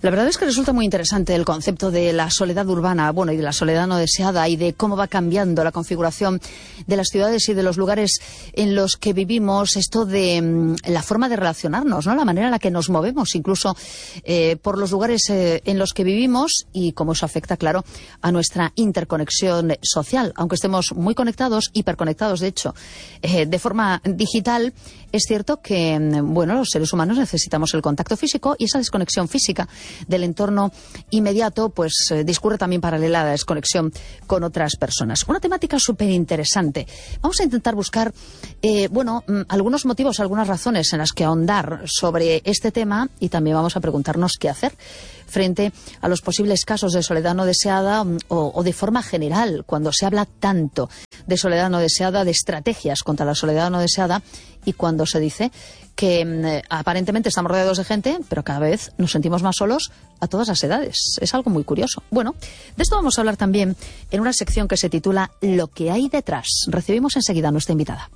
La verdad es que resulta muy interesante el concepto de la soledad urbana, bueno, y de la soledad no deseada, y de cómo va cambiando la configuración de las ciudades y de los lugares en los que vivimos, esto de la forma de relacionarnos, ¿no? La manera en la que nos movemos, incluso por los lugares en los que vivimos, y cómo eso afecta, claro, a nuestra interconexión social. Aunque estemos muy conectados, hiperconectados, de hecho, de forma digital, es cierto que, bueno, los seres humanos necesitamos el contacto físico, y esa desconexión física del entorno inmediato, pues discurre también paralela a la desconexión con otras personas. Una temática súper interesante. Vamos a intentar buscar, algunos motivos, algunas razones en las que ahondar sobre este tema, y también vamos a preguntarnos qué hacer frente a los posibles casos de soledad no deseada o de forma general, cuando se habla tanto de soledad no deseada, de estrategias contra la soledad no deseada, y cuando se dice que aparentemente estamos rodeados de gente, pero cada vez nos sentimos más solos a todas las edades. Es algo muy curioso. Bueno, de esto vamos a hablar también en una sección que se titula Lo que hay detrás. Recibimos enseguida a nuestra invitada.